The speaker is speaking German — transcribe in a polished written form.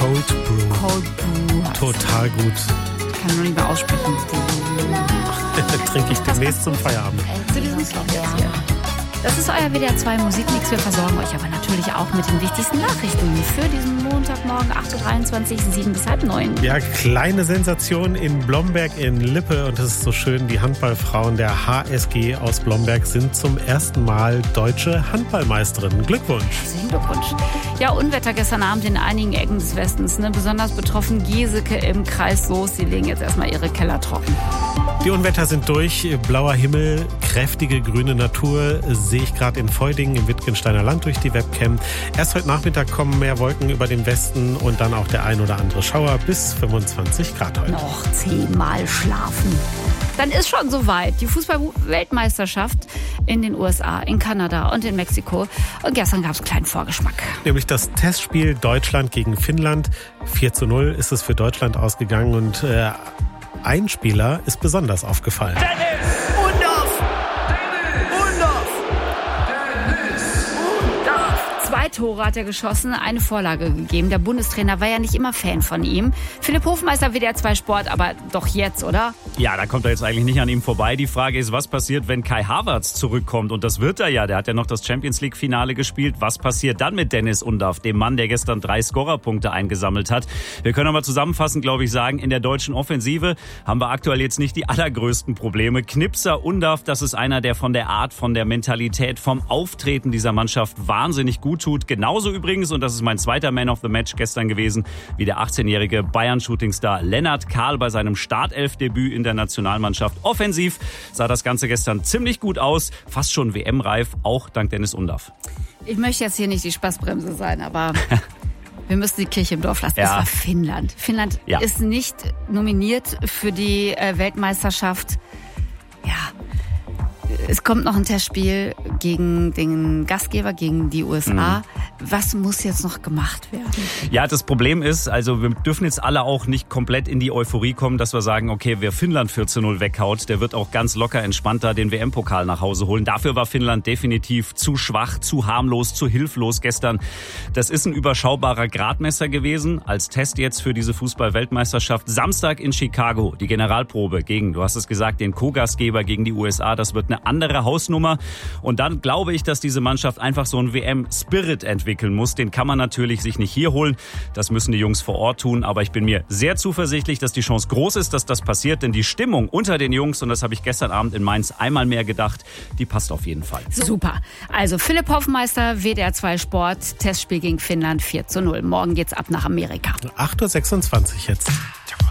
Cold Brew. Cold Brew. Total gut. Ich kann nur nicht mehr aussprechen. Trinke ich demnächst zum Feierabend. Zu diesem Song jetzt hier. Das ist euer WDR 2 Musikmix. Wir versorgen euch aber natürlich auch mit den wichtigsten Nachrichten für diesen Montagmorgen, 8.23 Uhr, 7 bis halb 9. Ja, kleine Sensation in Blomberg in Lippe. Und das ist so schön, die Handballfrauen der HSG aus Blomberg sind zum ersten Mal deutsche Handballmeisterinnen. Glückwunsch. Herzlichen Glückwunsch. Ja, Unwetter gestern Abend in einigen Ecken des Westens. Besonders betroffen Giesecke im Kreis Soest. Sie legen jetzt erstmal ihre Keller trocken. Die Unwetter sind durch. Blauer Himmel, kräftige grüne Natur sehe ich gerade in Feudingen im Wittgensteiner Land durch die Webcam. Erst heute Nachmittag kommen mehr Wolken über den Westen und dann auch der ein oder andere Schauer bis 25 Grad heute. Noch 10-mal schlafen. Dann ist schon soweit. Die Fußball-Weltmeisterschaft in den USA, in Kanada und in Mexiko. Und gestern gab es einen kleinen Vorgeschmack. Nämlich das Testspiel Deutschland gegen Finnland. 4:0 ist es für Deutschland ausgegangen und ein Spieler ist besonders aufgefallen. Dennis Undorf! 2 Tore hat er geschossen, eine Vorlage gegeben. Der Bundestrainer war ja nicht immer Fan von ihm. Philipp Hofmeister, WDR 2 Sport, aber doch jetzt, oder? Ja, da kommt er jetzt eigentlich nicht an ihm vorbei. Die Frage ist, was passiert, wenn Kai Havertz zurückkommt? Und das wird er ja. Der hat ja noch das Champions-League-Finale gespielt. Was passiert dann mit Dennis Undorf, dem Mann, der gestern 3 Scorerpunkte eingesammelt hat? Wir können aber zusammenfassend, glaube ich, sagen, in der deutschen Offensive haben wir aktuell jetzt nicht die allergrößten Probleme. Knipser Undorf, das ist einer, der von der Art, von der Mentalität, vom Auftreten dieser Mannschaft wahnsinnig gut tut. Genauso übrigens, und das ist mein zweiter Man of the Match gestern gewesen, wie der 18-jährige Bayern-Shootingstar Lennart Kahl bei seinem Startelf-Debüt in der Nationalmannschaft. Offensiv sah das Ganze gestern ziemlich gut aus, fast schon WM-reif, auch dank Dennis Undorf. Ich möchte jetzt hier nicht die Spaßbremse sein, aber wir müssen die Kirche im Dorf lassen. Ja. Das war Finnland. Finnland ist nicht nominiert für die Weltmeisterschaft. Ja. Es kommt noch ein Testspiel gegen den Gastgeber, gegen die USA. Was muss jetzt noch gemacht werden? Ja, das Problem ist, also wir dürfen jetzt alle auch nicht komplett in die Euphorie kommen, dass wir sagen, okay, wer Finnland 14:0 weghaut, der wird auch ganz locker entspannter den WM-Pokal nach Hause holen. Dafür war Finnland definitiv zu schwach, zu harmlos, zu hilflos gestern. Das ist ein überschaubarer Gradmesser gewesen als Test jetzt für diese Fußball-Weltmeisterschaft. Samstag in Chicago, die Generalprobe gegen, du hast es gesagt, den Co-Gastgeber gegen die USA. Das wird eine andere Hausnummer. Und dann glaube ich, dass diese Mannschaft einfach so einen WM-Spirit entwickeln muss. Den kann man natürlich sich nicht hier holen. Das müssen die Jungs vor Ort tun. Aber ich bin mir sehr zuversichtlich, dass die Chance groß ist, dass das passiert. Denn die Stimmung unter den Jungs, und das habe ich gestern Abend in Mainz einmal mehr gedacht, die passt auf jeden Fall. Super. Also Philipp Hofmeister, WDR 2 Sport, Testspiel gegen Finnland 4:0. Morgen geht's ab nach Amerika. 8:26 Uhr jetzt.